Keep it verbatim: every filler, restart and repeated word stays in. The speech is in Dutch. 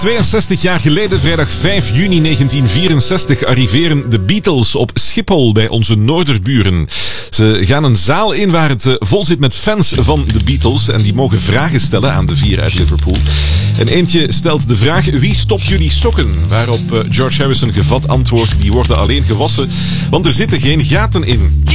tweeënzestig jaar geleden, vrijdag vijf juni negentien vierenzestig, arriveren de Beatles op Schiphol bij onze noorderburen. Ze gaan een zaal in waar het vol zit met fans van de Beatles en die mogen vragen stellen aan de vier uit Liverpool. En eentje stelt de vraag: wie stopt jullie sokken? Waarop George Harrison gevat antwoordt: die worden alleen gewassen, want er zitten geen gaten in.